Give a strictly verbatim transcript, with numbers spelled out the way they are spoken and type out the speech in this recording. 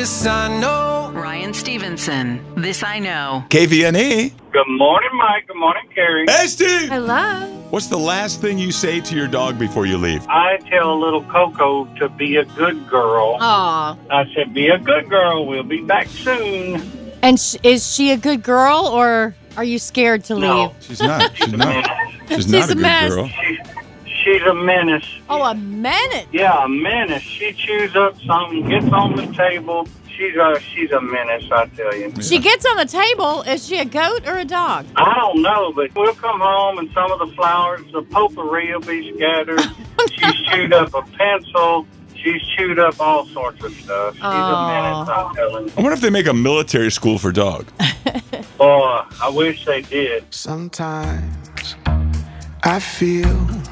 This I know. Ryan Stevenson, This I Know. K V N E. Good morning, Mike. Good morning, Carrie. Hey, Steve. Hello. What's the last thing you say to your dog before you leave? I tell little Coco to be a good girl. Aw. I said, be a good girl. We'll be back soon. And sh- is she a good girl, or are you scared to leave? No. She's not. She's not. She's She's not a a good mess. girl. She's, she's a menace. Oh, a minute. Yeah, a menace. She chews up something, gets on the table. She's a, she's a menace, I tell you. She gets on the table. Is she a goat or a dog? I don't know, but we'll come home and some of the flowers, the potpourri will be scattered. She's chewed up a pencil. She's chewed up all sorts of stuff. She's Oh. a menace, I'm telling you. I wonder if they make a military school for dogs. Boy, I wish they did. Sometimes I feel